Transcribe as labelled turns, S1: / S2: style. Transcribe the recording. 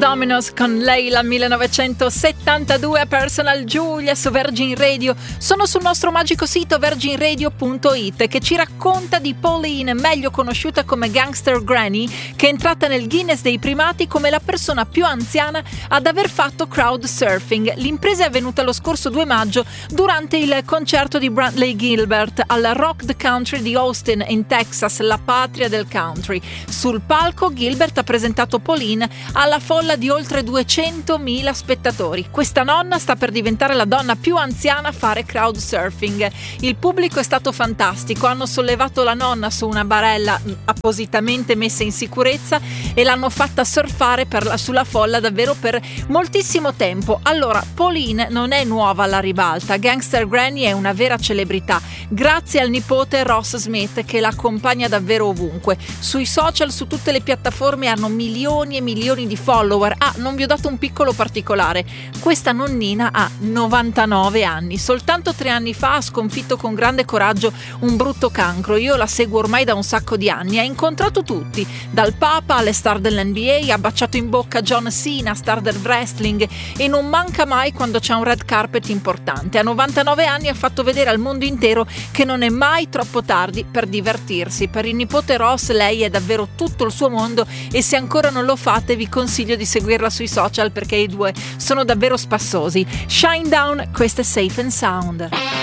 S1: Dominos con Leila 1972 Personal Giulia su Virgin Radio. Sono sul nostro magico sito virginradio.it che ci racconta di Pauline, meglio conosciuta come Gangster Granny, che è entrata nel Guinness dei primati come la persona più anziana ad aver fatto crowd surfing. L'impresa è avvenuta lo scorso 2 maggio durante il concerto di Bradley Gilbert al Rock the Country di Austin in Texas, la patria del country. Sul palco Gilbert ha presentato Pauline alla folla di oltre 200.000 spettatori. Questa nonna sta per diventare la donna più anziana a fare crowd surfing. Il pubblico è stato fantastico, hanno sollevato la nonna su una barella appositamente messa in sicurezza e l'hanno fatta surfare sulla folla davvero per moltissimo tempo. Allora, Pauline non è nuova alla ribalta, Gangster Granny è una vera celebrità, grazie al nipote Ross Smith che la accompagna davvero ovunque. Sui social, su tutte le piattaforme hanno milioni e milioni di follower. Non vi ho dato un piccolo particolare: questa nonnina ha 99 anni. Soltanto 3 anni fa ha sconfitto con grande coraggio un brutto cancro. Io la seguo ormai da un sacco di anni. Ha incontrato tutti, dal Papa alle star dell'NBA, ha baciato in bocca John Cena, star del wrestling, e non manca mai quando c'è un red carpet importante. A 99 anni ha fatto vedere al mondo intero che non è mai troppo tardi per divertirsi. Per il nipote Ross lei è davvero tutto il suo mondo, e se ancora non lo fate vi consiglio di seguirla sui social perché i due sono davvero spassosi. Shine Down, questo è Safe and Sound.